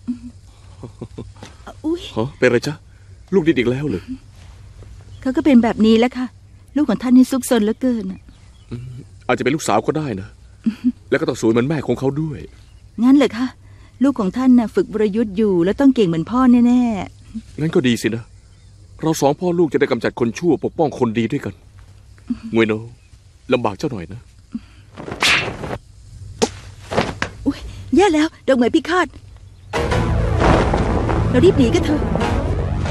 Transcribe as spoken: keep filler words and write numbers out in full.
อุ้ยฮะเป็นไรจ๊ะลูกดิดอีกแล้วเหรอเขาก็เป็นแบบนี้แหละค่ะลูกของท่านนี่ซุกซนเหลือเกินอาจจะเป็นลูกสาวก็ได้นะแล้วก็ต้องสวยเหมือนแม่ของเขาด้วยงั้นเหรอคะลูกของท่านน่ะฝึกวรยุทธ์อยู่แล้วต้องเก่งเหมือนพ่อแน่ๆงั้นก็ดีสินะเราสองพ่อลูกจะได้กำจัดคนชั่วปกป้องคนดีด้วยกันงวยโนลำบากเจ้าหน่อยนะอุ้ยแย่แล้วดอกเหมยพิฆาตเรารีบหนีกันเถอะ